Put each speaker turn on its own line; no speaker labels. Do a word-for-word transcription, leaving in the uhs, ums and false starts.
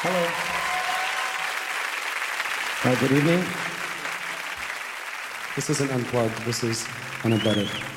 Hello. Uh, good evening. This isn't unplugged. This is unembedded.